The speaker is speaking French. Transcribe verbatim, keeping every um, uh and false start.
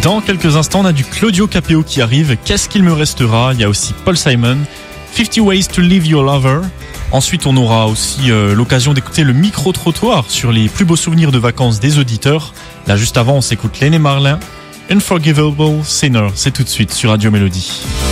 Dans quelques instants, on a du Claudio Capéo qui arrive. Qu'est-ce qu'il me restera? Il y a aussi Paul Simon, fifty Ways to Leave Your Lover. Ensuite, on aura aussi euh, l'occasion d'écouter le micro-trottoir sur les plus beaux souvenirs de vacances des auditeurs. Là, juste avant, on s'écoute Lenny Marlin, Unforgivable Sinner. C'est tout de suite sur Radio Mélodie.